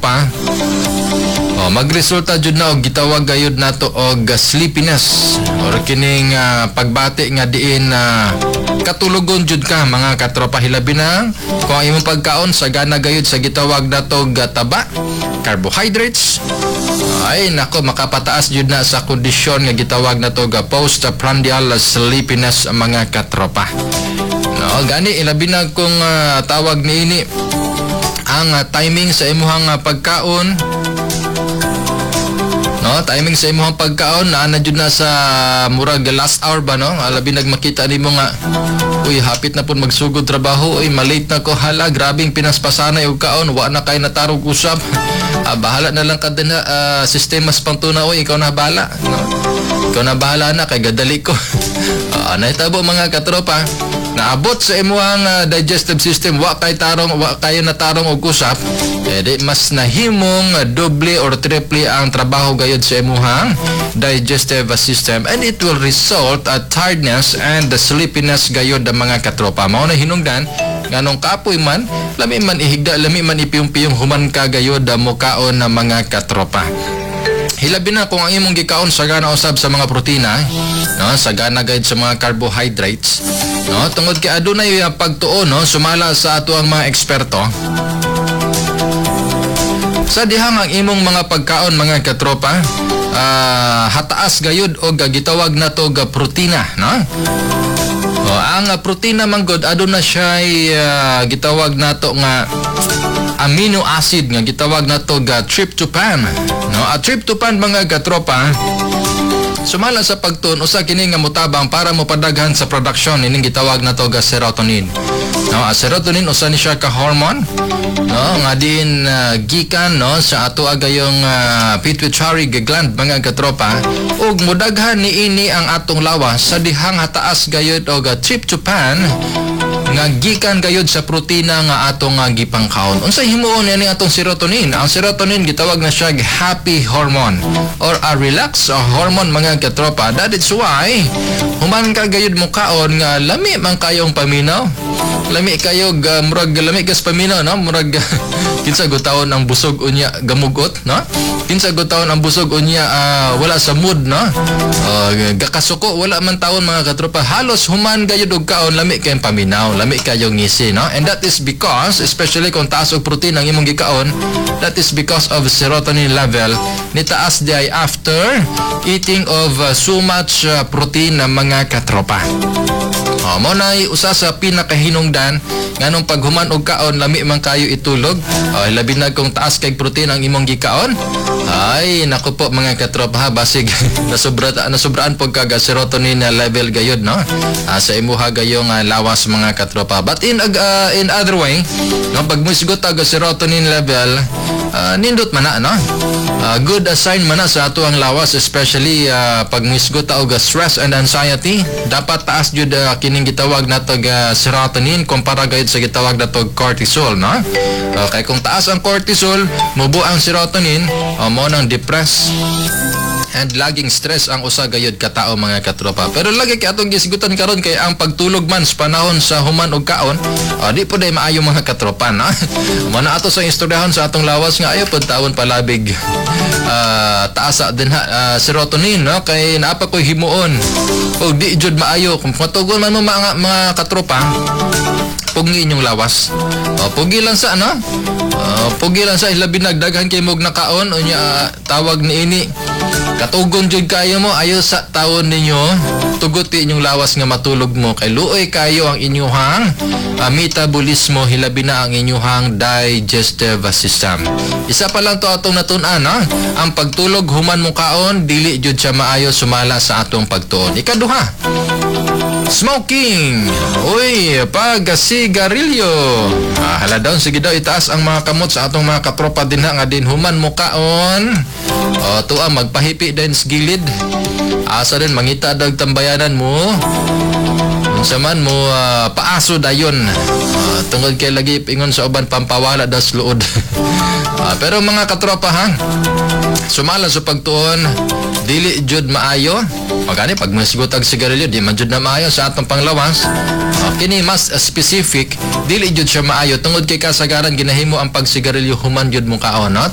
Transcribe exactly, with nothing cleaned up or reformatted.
katropa, oh, magresulta jud na og gitawag gayud nato og sleepiness or kining uh, pagbati nga diin na uh, katulogon jud ka mga katropa. Hilabi na kung ang imong pagkaon sagana gayud sa gitawag nato og taba, carbohydrates, ay nako makapataas jud na sa kondisyon nga gitawag nato og postprandial sleepiness mga katropa. No, gani ilabi na kung uh, tawag niini ang uh, timing sa imuhang uh, pagkaon. No, timing sa imong pagkaon na na jud na sa murag last hour ba no? Alabi nagmakita nimo nga uy hapit na pud magsugod trabaho, uy malate na ko, hala grabing pinaspasanay og kaon, wa na kay natarog usab. Ah, bahala na lang kad na uh, sistemas pantuna, uy ikaw na bahala. No? Ikaw na bahala na kay gadali ko. Ah, nahitabo mga katropa, naabot sa imuhang uh, digestive system wa kay tarong wa kayo natarong og usap, eh di mas nahimong uh, doble or triple ang trabaho gayud sa imuhang digestive system, and it will result at tiredness and the sleepiness gayud ang mga katropa. Mao na hinungdan nganong kapoy man lami man ihigda, lami man ipiyong-piyong human ka gayud ang mukaon na mga katropa. Hilabi na kung ang imong gikaon sagana usab sa mga protina, no, sagana gayud sa mga carbohydrates, no, tungod kay adunay pagtuo no sumala sa ato ang mga eksperto sa dihang ang imong mga pagkaon mga katropa uh, hataas gayud og gitawag nato og protina, no. O, ang uh, protina manggod aduna siya uh, gitawag nato nga amino acid nga gitawag nato ga tryptophan, no. A tryptophan mga katropa sumala sa pagtuon usa kini nga motabang para mopadaghan sa production ining gitawag nato ga serotonin. No, a serotonin usa ni siya ka hormone, no, nga din uh, gikan no sa ato agayong uh, pituitary gland mga katropa, ug modaghan niini ang atong lawas sa dihang hataas gayud og tryptophan nga gikan gayud sa protina nga atong uh, gipangkaon. Unsay himuon ni atong serotonin? Ang serotonin gitawag na siya happy hormone or a relax hormone mga katropa. That is why human ka gayud mo kaon nga lami man kayong paminaw, lami kayo uh, murag lami gas paminaw, no, murag kinsa gutawon ang busog unya gamugot, no, kinsa gutawon ang busog unya uh, wala sa mood, no, uh, gakasuko wala man taon mga katropa. Halos human gayud og kaon lami kayong paminaw, lami kayong ngisi, no, and that is because especially kung taas og protein ang imong gikaon, that is because of serotonin level ni taas di ay after eating of uh, so much uh, protein na mga katropa. Oh, mo na usa sa pinakahinungdan nganong paghuman og kaon lami man kayo itulog. Oh, labi na kung taas kay protein ang imong gikaon. Ay nako po mga katropa ha, basig nasobra nasobraan pag kag serotonin level gayud, no, uh, sa imuha gayong uh, lawas mga katropa. But in uh, in other way, no, pag musgot ang serotonin level uh, nindot man na, no, uh, good sign man na sa ato ang lawas, especially uh, pag musgot og stress and anxiety, dapat taas jud uh, kining gitawag nato ga serotonin kumpara gayud sa gitawag nato cortisol, no. Okay, kung taas ang cortisol, mubo ang serotonin, o mo nang depress and laging stress ang usa gayud ka tao mga katropa. Pero lagi kay atong gisigutan karon kay ang pagtulog man sa panahon sa human og kaon, o di po day maayo mga katropa, no. Mo na ato sa istoryahon sa atong lawas nga ayo pud taon palabig uh, taasa din ha, uh, serotonin, no, kay naapa koy himuon og di jud maayo kung matugon man mo mga, mga katropa, pugi inyong lawas. O, pugi lang sa ano? Uh, pugi lang sa ilabi nagdaghan kay mog nakaon unya uh, tawag ni ini katugon jud kayo mo ayo sa taon ninyo tuguti inyong lawas nga matulog mo kay luoy kayo ang inyuhang uh, metabolismo, hilabi na ang inyuhang digestive system. Isa pa lang to atong natun-an, no? Ang pagtulog human mo kaon dili jud siya maayo sumala sa atong pagtuon. Ikaduha, smoking. Uy, pag sigarilyo. Ah, hala daw, sige daw itaas ang mga kamot sa atong mga katropa din nga din human mo kaon. O, tuwa magpahipi din sa gilid. Asa din mangita dag tambayanan mo. Unsa man mo uh, paaso dayon. Uh, tungod kay lagi ingon sa uban pampawala das luod. uh, pero mga katropa ha, sumala sa pagtuon dili jud maayo. Magani pag masiguot ang sigarilyo di man jud na maayo sa atong panglawas. Uh, kini mas uh, specific, dili jud siya maayo tungod kay kasagaran ginahimo ang pagsigarilyo human jud mo kaon, no?